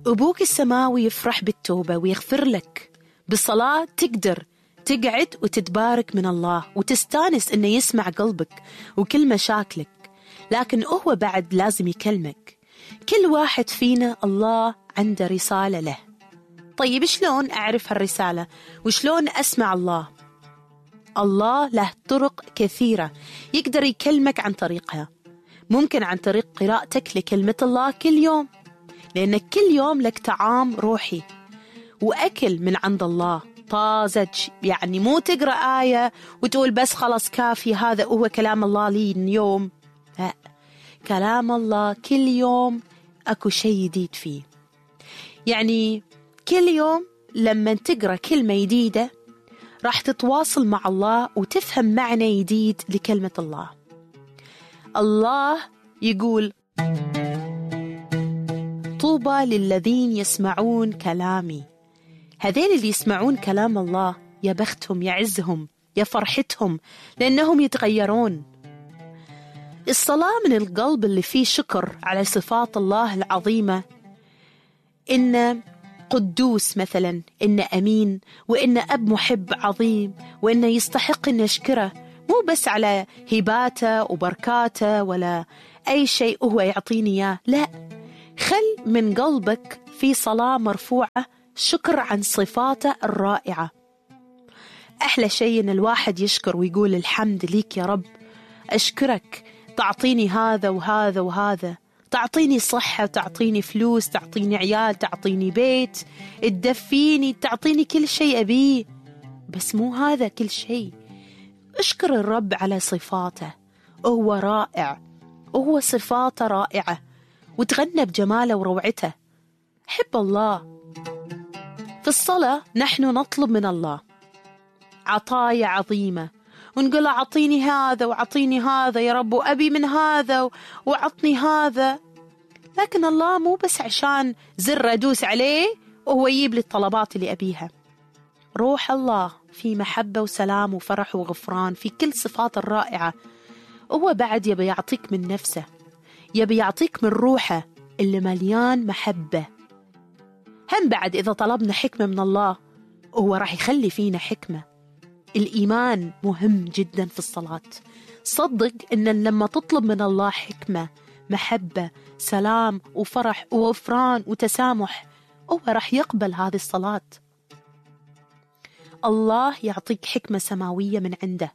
أبوك السماوي يفرح بالتوبة ويغفر لك. بالصلاة تقدر تقعد وتتبارك من الله وتستانس إنه يسمع قلبك وكل مشاكلك، لكن هو بعد لازم يكلمك. كل واحد فينا الله عنده رسالة له. طيب شلون أعرف هالرسالة وشلون أسمع الله؟ الله له طرق كثيرة يقدر يكلمك عن طريقها. ممكن عن طريق قراءتك لكلمة الله كل يوم، لأنك كل يوم لك طعام روحي وأكل من عند الله طازج. يعني مو تقرأ آية وتقول بس خلاص كافي هذا هو كلام الله لي اليوم، لا، كلام الله كل يوم أكو شيء جديد فيه. يعني كل يوم لما تقرأ كلمة جديدة راح تتواصل مع الله وتفهم معنى جديد لكلمة الله. الله يقول: طوبى للذين يسمعون كلامي. هذين اللي يسمعون كلام الله يا بختهم، يا عزهم، يا فرحتهم، لأنهم يتغيرون. الصلاة من القلب اللي فيه شكر على صفات الله العظيمة، إن قدوس مثلا، إن أمين، وإن أب محب عظيم، وإنه يستحق إن نشكره، مو بس على هباته وبركاته ولا أي شيء هو يعطيني إياه، لا، خل من قلبك في صلاة مرفوعة شكر عن صفاته الرائعة. أحلى شيء إن الواحد يشكر ويقول: الحمد ليك يا رب، أشكرك تعطيني هذا وهذا وهذا، تعطيني صحة، تعطيني فلوس، تعطيني عيال، تعطيني بيت، تدفيني، تعطيني كل شيء أبيه. بس مو هذا كل شيء، اشكر الرب على صفاته، هو رائع، هو صفاته رائعة، وتغنى بجماله وروعته. حب الله. في الصلاة نحن نطلب من الله عطايا عظيمة، ونقول: أعطيني هذا وأعطيني هذا يا رب، وأبي من هذا وأعطني هذا. لكن الله مو بس عشان زر أدوس عليه وهو يجيب لي الطلبات اللي أبيها. روح الله في محبة وسلام وفرح وغفران، في كل صفات الرائعة. هو بعد يبي يعطيك من نفسه، يبي يعطيك من روحه اللي مليان محبة. هم بعد إذا طلبنا حكمة من الله هو راح يخلي فينا حكمة. الإيمان مهم جدا في الصلاة. صدق إن لما تطلب من الله حكمة، محبة، سلام وفرح وغفران وتسامح، هو راح يقبل هذه الصلاة. الله يعطيك حكمة سماوية من عنده.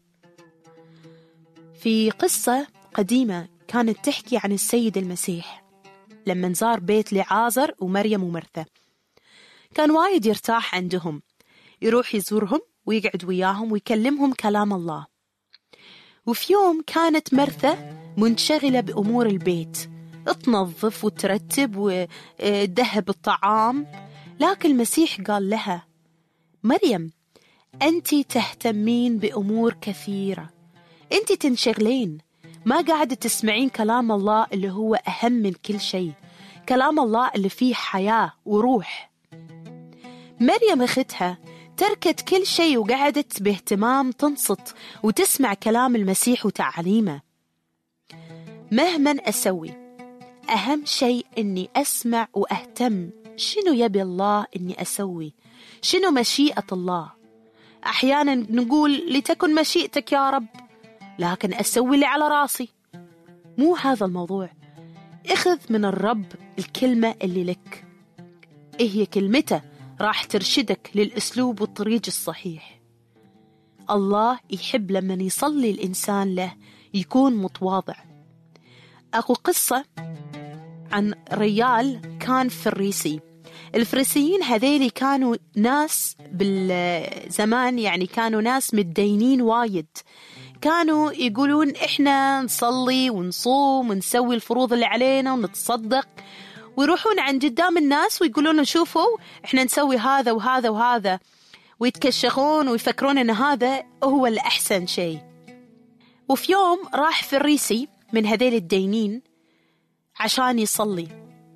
في قصة قديمة كانت تحكي عن السيد المسيح لما زار بيت لعازر ومريم ومرثا. كان وايد يرتاح عندهم، يروح يزورهم ويقعد وياهم ويكلمهم كلام الله. وفي يوم كانت مرثا منشغلة بأمور البيت، تنظف وترتب وتذهب الطعام، لكن المسيح قال لها: مريم، أنت تهتمين بأمور كثيرة، أنت تنشغلين، ما قاعدة تسمعين كلام الله اللي هو أهم من كل شيء، كلام الله اللي فيه حياة وروح. مريم أختها تركت كل شيء وقعدت باهتمام تنصت وتسمع كلام المسيح وتعليمه. مهما أسوي، أهم شيء أني أسمع وأهتم شنو يبي الله أني أسوي، شنو مشيئة الله. أحيانا نقول: لتكن مشيئتك يا رب، لكن أسوي اللي على راسي. مو هذا الموضوع. اخذ من الرب الكلمة اللي لك، هي كلمته راح ترشدك للأسلوب والطريق الصحيح. الله يحب لما يصلي الإنسان له يكون متواضع. أكو قصة عن رجال كان فريسي. الفريسيين هذيلي كانوا ناس بالزمان، يعني كانوا ناس متدينين وايد، كانوا يقولون إحنا نصلي ونصوم ونسوي الفروض اللي علينا ونتصدق، ويروحون عن قدام الناس ويقولون: شوفوا إحنا نسوي هذا وهذا وهذا، ويتكشخون ويفكرون أن هذا هو الأحسن شيء. وفي يوم راح فريسي من هذيل الدينين عشان يصلي،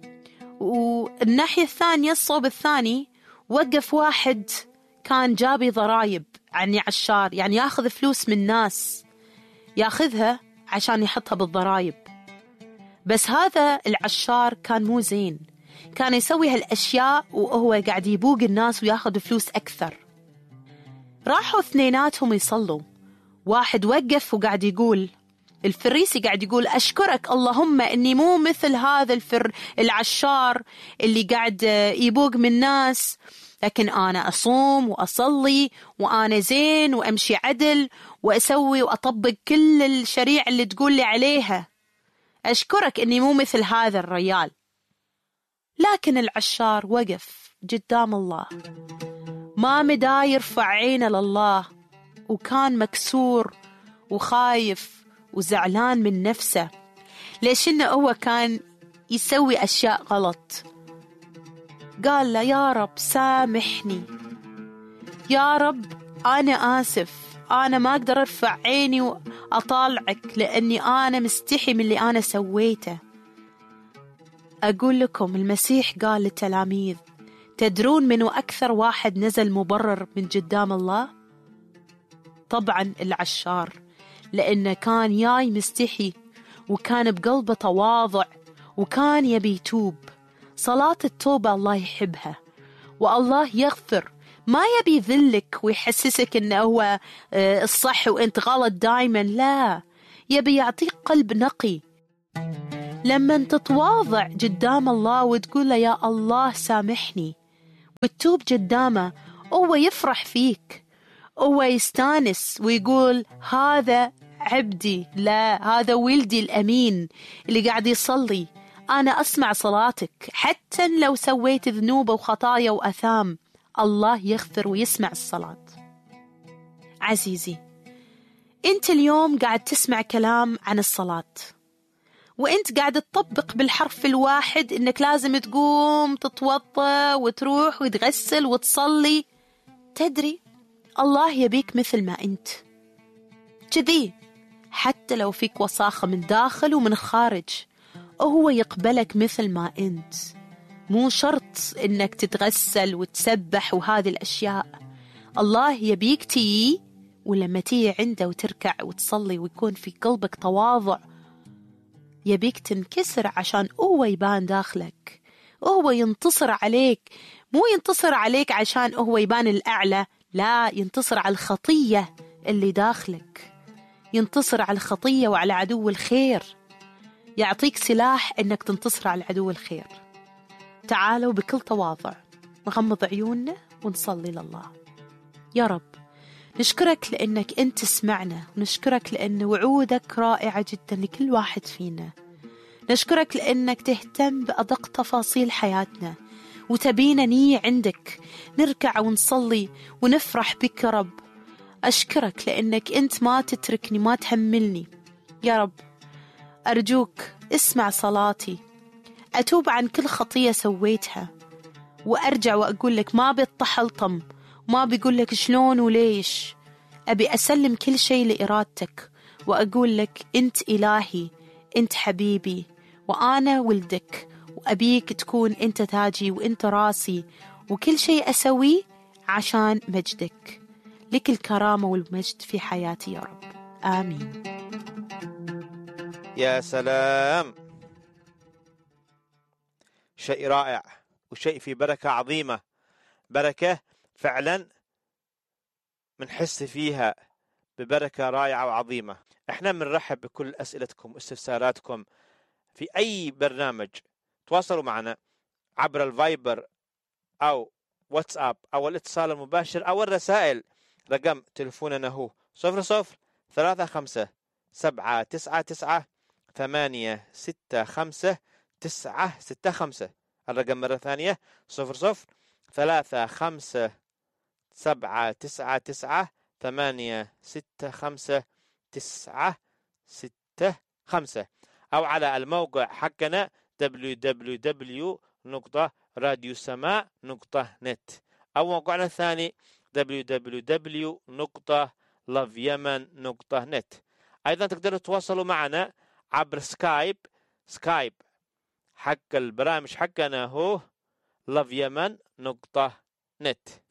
والناحية الثانية الصوب الثاني وقف واحد كان جابي ضرايب، يعني عشار، يعني ياخذ فلوس من ناس ياخذها عشان يحطها بالضرايب. بس هذا العشار كان مو زين، كان يسوي هالأشياء وهو قاعد يبوق الناس وياخذ فلوس أكثر. راحوا اثنيناتهم يصلوا، واحد وقف وقاعد يقول، الفريسي قاعد يقول أشكرك اللهم إني مو مثل هذا العشار اللي قاعد يبوق من الناس، لكن أنا أصوم وأصلي وأنا زين وأمشي عدل وأسوي وأطبق كل الشريعة اللي تقول لي عليها، أشكرك إني مو مثل هذا الرجال. لكن العشار وقف قدام الله، ما مدى يرفع عينه لله، وكان مكسور وخايف وزعلان من نفسه، ليش إنه هو كان يسوي أشياء غلط. قال له يا رب سامحني، يا رب أنا آسف، أنا ما أقدر أرفع عيني وأطالعك لأني أنا مستحي من اللي أنا سويته. أقول لكم المسيح قال للتلاميذ، تدرون منو أكثر واحد نزل مبرر من قدام الله؟ طبعا العشار، لأنه كان جاي مستحي وكان بقلبه تواضع وكان يبي يتوب. صلاة التوبة الله يحبها، والله يغفر، ما يبي يذلك ويحسسك إنه هو الصح وإنت غلط دايما، لا، يبي يعطيك قلب نقي. لما تتواضع قدام الله وتقول له يا الله سامحني وتتوب قدامه، هو يفرح فيك، هو يستانس ويقول هذا عبدي، لا هذا ولدي الأمين اللي قاعد يصلي، أنا أسمع صلاتك حتى لو سويت ذنوب وخطايا وأثام، الله يغفر ويسمع الصلاة. عزيزي، أنت اليوم قاعد تسمع كلام عن الصلاة، وأنت قاعد تطبق بالحرف الواحد إنك لازم تقوم تتوضأ وتروح وتغسل وتصلي. تدري الله يبيك مثل ما أنت كذي، حتى لو فيك وساخة من داخل ومن خارج، هو يقبلك مثل ما أنت. مو شرط إنك تتغسل وتسبح وهذه الأشياء، الله يبيك تيجي، ولما تيجي عنده وتركع وتصلي ويكون في قلبك تواضع، يبيك تنكسر عشان هو يبان داخلك، هو ينتصر عليك. مو ينتصر عليك عشان هو يبان الأعلى، لا، ينتصر على الخطية اللي داخلك، ينتصر على الخطية وعلى عدو الخير، يعطيك سلاح إنك تنتصر على عدو الخير. تعالوا بكل تواضع نغمض عيوننا ونصلي لله. يا رب نشكرك لأنك أنت سمعنا، ونشكرك لأن وعودك رائعة جدا لكل واحد فينا. نشكرك لأنك تهتم بأدق تفاصيل حياتنا، وتبينا نيجي عندك نركع ونصلي ونفرح بك يا رب. أشكرك لأنك أنت ما تتركني، ما تهملني. يا رب أرجوك اسمع صلاتي، أتوب عن كل خطية سويتها، وأرجع وأقول لك ما بيطحلطم، ما بيقول لك شلون وليش، أبي أسلم كل شيء لإرادتك، وأقول لك أنت إلهي، أنت حبيبي، وأنا ولدك، وأبيك تكون أنت تاجي وأنت راسي، وكل شيء أسويه عشان مجدك. لك الكرامة والمجد في حياتي يا رب، آمين. يا سلام، شيء رائع وشيء في بركة عظيمة، بركة فعلا منحس فيها ببركة رائعة وعظيمة. احنا منرحب بكل أسئلتكم واستفساراتكم في أي برنامج. تواصلوا معنا عبر الفايبر أو واتساب أو الاتصال المباشر أو الرسائل. رقم تلفوننا هو 003599865965. الرقم مرة ثانية 003599865965، أو على الموقع حقنا www.radiosama.net، أو موقعنا الثاني www.loveyemen.net. أيضا تقدروا تتواصلوا معنا عبر سكايب حق البرامج حقنا هو loveyemen.net.